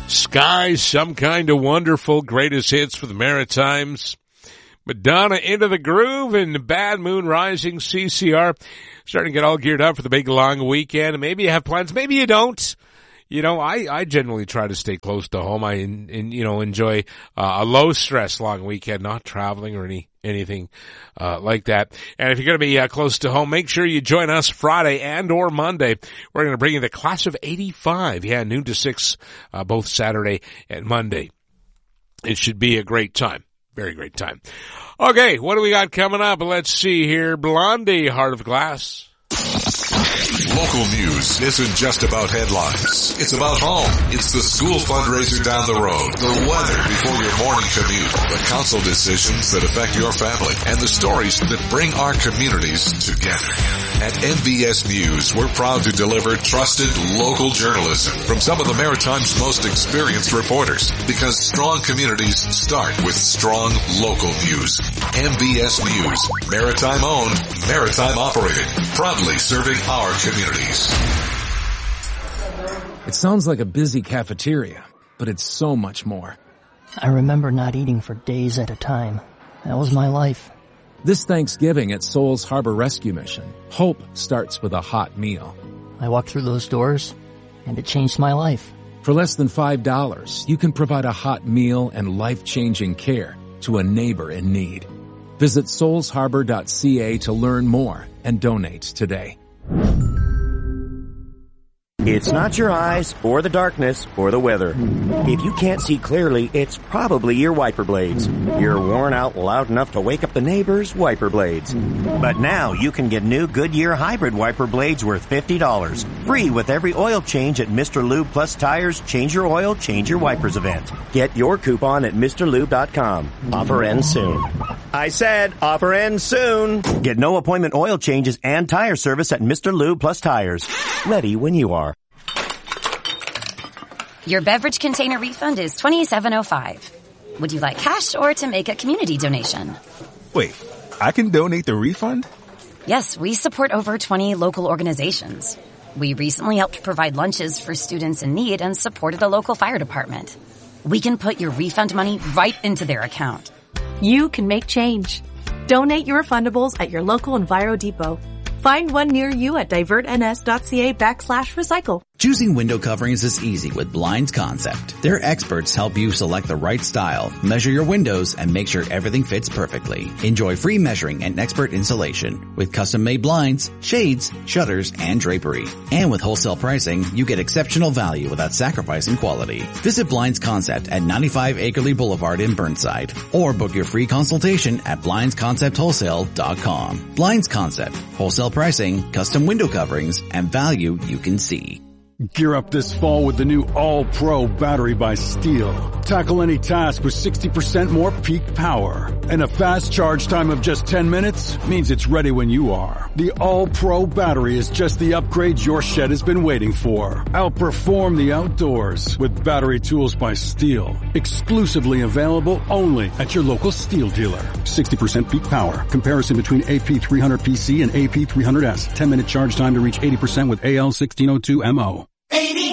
Skies, Some Kind of Wonderful, greatest hits for the Maritimes. Madonna, Into the Groove, and Bad Moon Rising, CCR. Starting to get all geared up for the big long weekend. And maybe you have plans, maybe you don't. You know, I generally try to stay close to home. I enjoy a low stress long weekend, not traveling or anything like that. And if you're going to be close to home, make sure you join us Friday and or Monday. We're going to bring you the class of 85. Yeah, noon to 6, both Saturday and Monday. It should be a great time. Very great time. Okay, what do we got coming up? Let's see here. Blondie, Heart of Glass. Local news isn't just about headlines. It's about home. It's the school fundraiser down the road, the weather before your morning commute, the council decisions that affect your family, and the stories that bring our communities together. At MBS News, we're proud to deliver trusted local journalism from some of the Maritime's most experienced reporters, because strong communities start with strong local news. MBS News, Maritime owned, Maritime operated, proudly serving our communities. It sounds like a busy cafeteria, but it's so much more. I remember not eating for days at a time. That was my life. This Thanksgiving at Souls Harbor Rescue Mission, hope starts with a hot meal. I walked through those doors, and it changed my life. For less than $5, you can provide a hot meal and life-changing care to a neighbor in need. Visit soulsharbor.ca to learn more and donate today. It's not your eyes, or the darkness, or the weather. If you can't see clearly, it's probably your wiper blades. You're worn out loud enough to wake up the neighbors' wiper blades. But now you can get new Goodyear hybrid wiper blades worth $50. Free with every oil change at Mr. Lube Plus Tires Change Your Oil, Change Your Wipers event. Get your coupon at MrLube.com. Offer ends soon. I said, offer ends soon. Get no appointment oil changes and tire service at Mr. Lube Plus Tires. Ready when you are. Your beverage container refund is $27.05. Would you like cash or to make a community donation? Wait, I can donate the refund? Yes, we support over 20 local organizations. We recently helped provide lunches for students in need and supported a local fire department. We can put your refund money right into their account. You can make change. Donate your refundables at your local Enviro Depot. Find one near you at divertns.ca/recycle. Choosing window coverings is easy with Blinds Concept. Their experts help you select the right style, measure your windows, and make sure everything fits perfectly. Enjoy free measuring and expert installation with custom-made blinds, shades, shutters, and drapery. And with wholesale pricing, you get exceptional value without sacrificing quality. Visit Blinds Concept at 95 Acreley Boulevard in Burnside, or book your free consultation at blindsconceptwholesale.com. Blinds Concept, wholesale pricing, custom window coverings, and value you can see. Gear up this fall with the new All-Pro battery by Steel. Tackle any task with 60% more peak power. And a fast charge time of just 10 minutes means it's ready when you are. The All-Pro battery is just the upgrade your shed has been waiting for. Outperform the outdoors with battery tools by Steel. Exclusively available only at your local Steel dealer. 60% peak power. Comparison between AP300PC and AP300S. 10-minute charge time to reach 80% with AL1602MO.